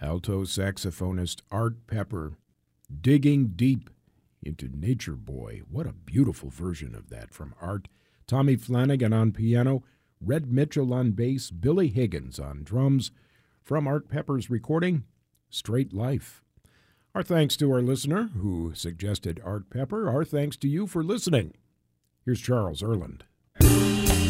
alto saxophonist Art Pepper, Digging Deep into Nature Boy. What a beautiful version of that from Art. Tommy Flanagan on piano, Red Mitchell on bass, Billy Higgins on drums. From Art Pepper's recording, Straight Life. Our thanks to our listener who suggested Art Pepper. Our thanks to you for listening. Here's Charles Erland.